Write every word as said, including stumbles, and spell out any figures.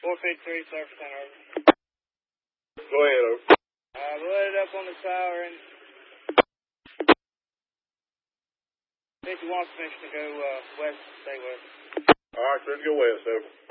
four fifty-three, surface center, over. Go ahead, over. Uh, loaded up on the siren. fifty-one permission to go uh, west, stay west. All right, let's go west, over.